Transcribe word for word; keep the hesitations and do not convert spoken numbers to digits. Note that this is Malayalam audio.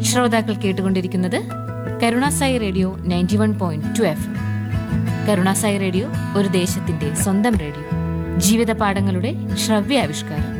ശ്രോതാക്കൾ കേട്ടുകൊണ്ടിരിക്കുന്നത് Karunasai radio ninety one point two F. Karunasai radio ഒരു ദേശത്തിന്റെ സ്വന്തം റേഡിയോ, ജീവിത പാഠങ്ങളുടെ ശ്രവ്യാവിഷ്കാരം.